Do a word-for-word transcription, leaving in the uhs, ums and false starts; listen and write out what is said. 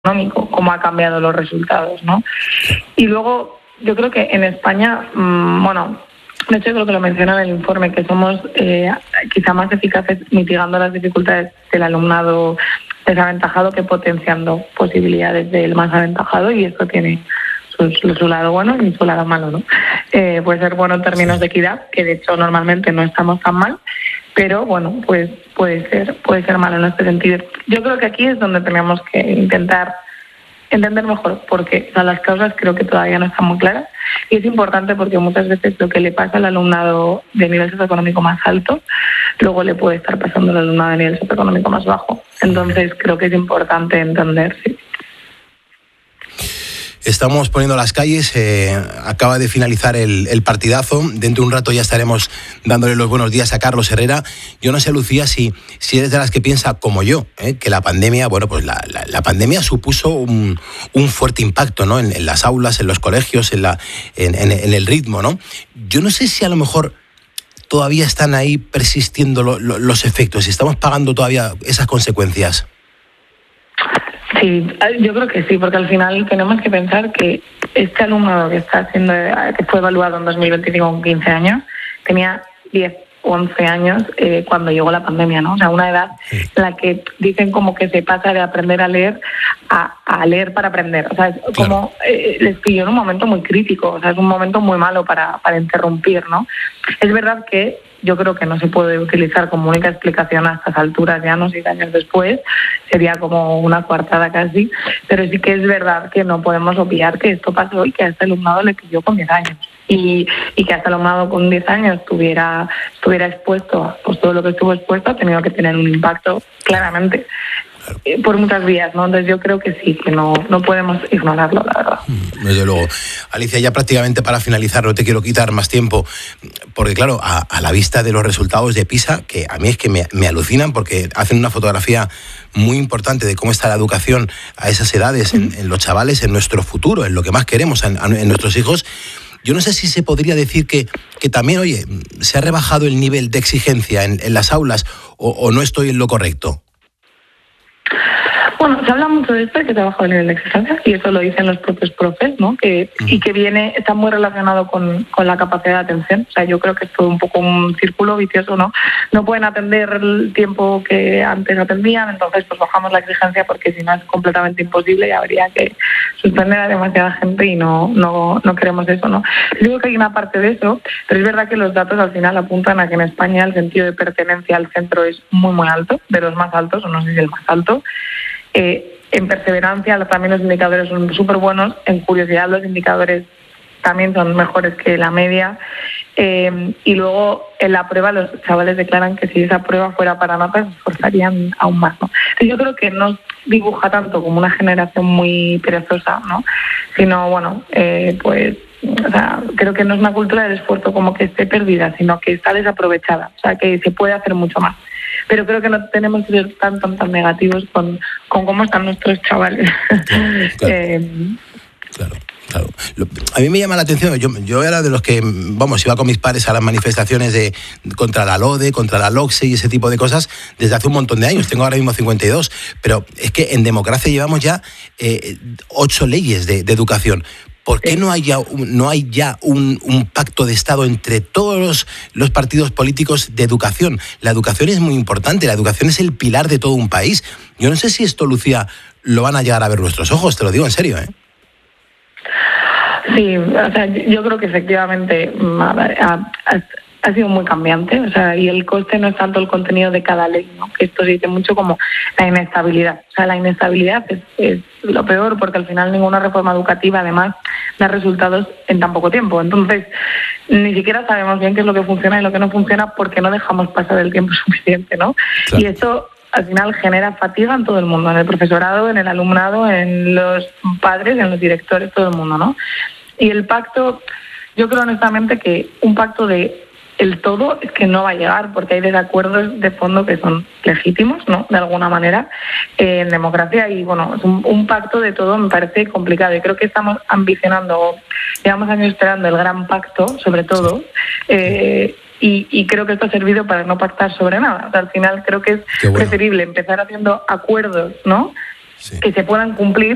económico, cómo ha cambiado los resultados, ¿no? Y luego, yo creo que en España, mmm, bueno, de hecho creo que lo menciona en el informe, que somos eh, quizá más eficaces mitigando las dificultades del alumnado desaventajado que potenciando posibilidades del más aventajado, y esto tiene su, su lado bueno y su lado malo, ¿no? Eh, puede ser bueno en términos de equidad, que de hecho normalmente no estamos tan mal, pero bueno, pues puede ser puede ser malo en este sentido. Yo creo que aquí es donde tenemos que intentar entender mejor, porque o sea, las causas creo que todavía no están muy claras, y es importante porque muchas veces lo que le pasa al alumnado de nivel socioeconómico más alto, luego le puede estar pasando al alumnado de nivel socioeconómico más bajo. Entonces creo que es importante entender, sí. Estamos poniendo las calles, eh, acaba de finalizar el, el partidazo, dentro de un rato ya estaremos dándole los buenos días a Carlos Herrera. Yo no sé, Lucía, si, si eres de las que piensa como yo, eh, que la pandemia, bueno, pues la, la, la pandemia supuso un, un fuerte impacto, ¿no? En, en las aulas, en los colegios, en, la, en, en, en el ritmo, ¿no? Yo no sé si a lo mejor todavía están ahí persistiendo lo, lo, los efectos, si estamos pagando todavía esas consecuencias. Sí, yo creo que sí, porque al final tenemos que pensar que este alumnado que está haciendo, que fue evaluado en dos mil veinticinco con quince años, tenía diez o once años eh, cuando llegó la pandemia, ¿no? O sea, una edad en la que dicen como que se pasa de aprender a leer a, a leer para aprender. O sea, es como eh, les pilló en un momento muy crítico, o sea, es un momento muy malo para, para interrumpir, ¿no? Es verdad que yo creo que no se puede utilizar como única explicación a estas alturas, ya no seis años después, sería como una coartada casi, pero sí que es verdad que no podemos obviar que esto pasó y que a este alumnado le pilló con diez años. Y, y que hasta el alumnado con diez años estuviera, estuviera expuesto, pues todo lo que estuvo expuesto ha tenido que tener un impacto claramente eh, por muchas vías, ¿no? Entonces yo creo que sí, que no, no podemos ignorarlo, la verdad. Desde luego. Alicia, ya prácticamente para finalizar, no te quiero quitar más tiempo, porque claro, a, a la vista de los resultados de PISA, que a mí es que me, me alucinan, porque hacen una fotografía muy importante de cómo está la educación a esas edades, en, en los chavales, en nuestro futuro, en lo que más queremos, en, en nuestros hijos. Yo no sé si se podría decir que, que también, oye, se ha rebajado el nivel de exigencia en, en las aulas, o, o no estoy en lo correcto. Bueno, se habla mucho de esto, de que se ha bajado el nivel de exigencia, y eso lo dicen los propios profes, ¿no? Que, uh-huh. Y que viene, está muy relacionado con, con la capacidad de atención. O sea, yo creo que es todo un poco un círculo vicioso, ¿no? No pueden atender el tiempo que antes atendían, entonces pues bajamos la exigencia, porque si no es completamente imposible y habría que suspender a demasiada gente, y no, no, no queremos eso, ¿no? Yo creo que hay una parte de eso, pero es verdad que los datos al final apuntan a que en España el sentido de pertenencia al centro es muy, muy alto, de los más altos, o no sé si el más alto. Eh, en perseverancia también los indicadores son súper buenos, en curiosidad los indicadores también son mejores que la media, eh, y luego en la prueba los chavales declaran que si esa prueba fuera para notas se esforzarían aún más, ¿no? Entonces yo creo que no dibuja tanto como una generación muy perezosa, ¿no? Sino, bueno, eh, pues o sea, creo que no es una cultura del esfuerzo como que esté perdida, sino que está desaprovechada, o sea, que se puede hacer mucho más. Pero creo que no tenemos que ser tan, tan, tan negativos con, con cómo están nuestros chavales. Claro, claro. eh, claro. Claro. A mí me llama la atención, yo, yo era de los que, vamos, iba con mis padres a las manifestaciones de contra la LODE, contra la LOCSE y ese tipo de cosas desde hace un montón de años. Tengo ahora mismo cincuenta y dos, pero es que en democracia llevamos ya eh, ocho leyes de, de educación. ¿Por qué no hay ya, un, no hay ya un, un pacto de Estado entre todos los, los partidos políticos de educación? La educación es muy importante, la educación es el pilar de todo un país. Yo no sé si esto, Lucía, lo van a llegar a ver nuestros ojos, te lo digo en serio, ¿eh? Sí, o sea, yo creo que efectivamente ha, ha, ha sido muy cambiante, o sea, y el coste no es tanto el contenido de cada ley, ¿no? Que esto se dice mucho como la inestabilidad. O sea, la inestabilidad es, es lo peor, porque al final ninguna reforma educativa además da resultados en tan poco tiempo. Entonces, ni siquiera sabemos bien qué es lo que funciona y lo que no funciona, porque no dejamos pasar el tiempo suficiente, ¿no? Claro. Y esto al final genera fatiga en todo el mundo, en el profesorado, en el alumnado, en los padres, en los directores, todo el mundo, ¿no? Y el pacto, yo creo honestamente que un pacto de el todo es que no va a llegar, porque hay desacuerdos de fondo que son legítimos, ¿no? De alguna manera, eh, en democracia, y bueno, es un, un pacto de todo me parece complicado, y creo que estamos ambicionando, llevamos años esperando el gran pacto, sobre todo, eh, Y, y creo que esto ha servido para no pactar sobre nada. O sea, al final creo que es bueno. preferible empezar haciendo acuerdos, ¿no? Sí. Que se puedan cumplir,